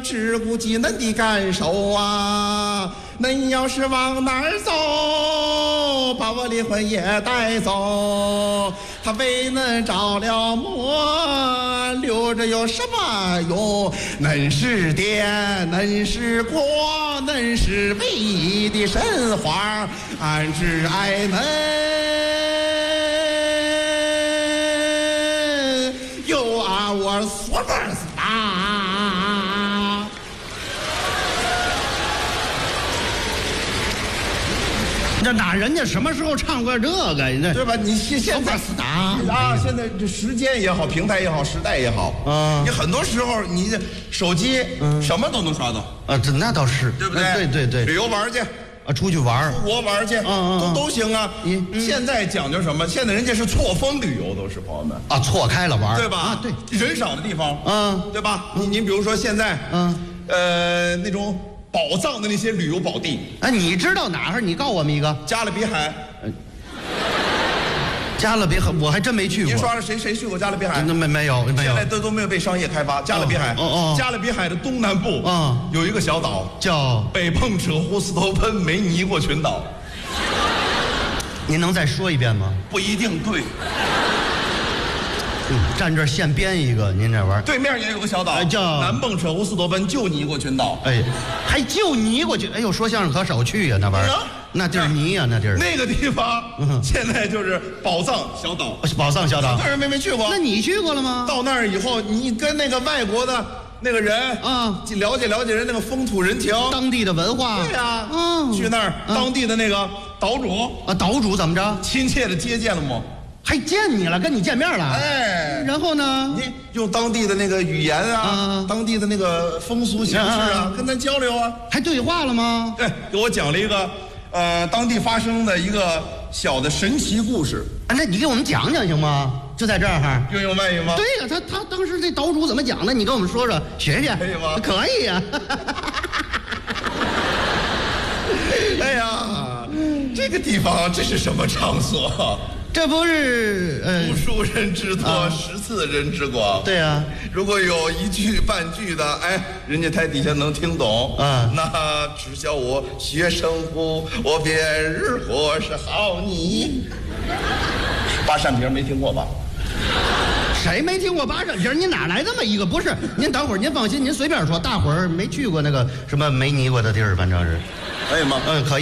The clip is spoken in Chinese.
只顾及恁的感受啊！恁要是往哪儿走，把我离婚也带走。他为恁着了魔，留着有什么用？恁是电，恁是光，恁是唯一的神话，俺只爱恁，又爱我说的啊！ 这哪人家什么时候唱过这个？这对吧？你现在啊，现在这时间也好，平台也好，时代也好啊，你很多时候你这手机什么都能刷到啊，这那倒是， 对不对？ 对， 旅游玩去啊，出去玩， 出国玩去，都行啊。现在讲究什么？现在人家是错峰旅游，都是朋友们啊，错开了玩， 对吧？ 啊，对， 人少的地方，对吧？您比如说现在，那种宝藏的那些旅游宝地， 哎，你知道哪儿？你告诉我们一个。 加勒比海。 加勒比海我还真没去过。 您说了谁去过加勒比海？ 没有。 现在都没有被商业开发。加勒比海，加勒比海的东南部有一个小岛叫北碰扯呼斯托喷梅尼果群岛。 您能再说一遍吗？ 不一定对。 站这儿现编一个，您这玩意儿。 对面也有个小岛， 叫南蹦扯呼斯托喷旧尼果群岛。 哎，还就尼过去？哎呦，说相声可少去呀，那玩意儿。那地儿泥呀，那地儿。 那个地方现在就是宝藏小岛。 宝藏小岛， 个人没去过。 那你去过了吗？ 到那儿以后，你跟那个外国的那个人了解人那个风土人情， 当地的文化。 对呀，去那儿当地的那个岛主啊，岛主怎么着？ 亲切的接见了吗？ 还见你了，跟你见面了。 哎， 然后呢？ 你用当地的那个语言啊，当地的那个风俗形式啊，跟咱交流啊。 还对话了吗？ 对，给我讲了一个当地发生的一个小的神奇故事。 啊，那你给我们讲讲行吗？就在这儿。 用外语吗？ 对呀，他当时这岛主怎么讲的？你跟我们说说，学学。 可以吗？ 可以呀。 哎呀，这个地方这是什么场所？ 这不是读书人之多，识字人之广。 对呀， 如果有一句半句的，哎，人家台底下能听懂，那只叫我学生乎，我便日活是好你。八扇屏没听过吧？ 谁没听过八扇屏？您哪来这么一个？不是，您等会儿，您放心，您随便说，大伙儿没去过那个什么没泥过的地儿，反正是， 可以吗？ 可以。